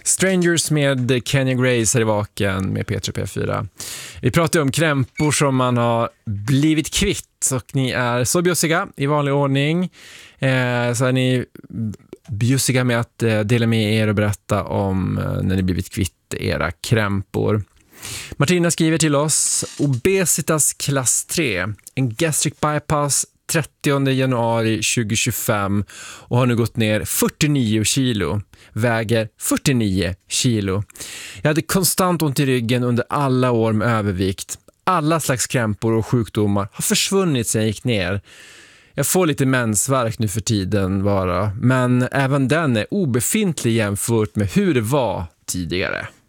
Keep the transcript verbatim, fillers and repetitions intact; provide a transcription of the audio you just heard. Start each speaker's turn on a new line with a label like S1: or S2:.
S1: Strangers med Kenya Grace här i Vaken med P tre P fyra. Vi pratar om krämpor som man har blivit kvitt, och ni är så bjussiga i vanlig ordning. Eh, så är ni bjussiga med att eh, dela med er och berätta om eh, när ni blivit kvitt era krämpor. Martina skriver till oss: obesitas klass tre, en gastric bypass trettionde januari tjugohundratjugofem och har nu gått ner fyrtionio kilo. Väger fyrtionio kilo. Jag hade konstant ont i ryggen under alla år med övervikt. Alla slags krämpor och sjukdomar har försvunnit sedan jag gick ner. Jag får lite mensvärk nu för tiden bara, men även den är obefintlig jämfört med hur det var tidigare.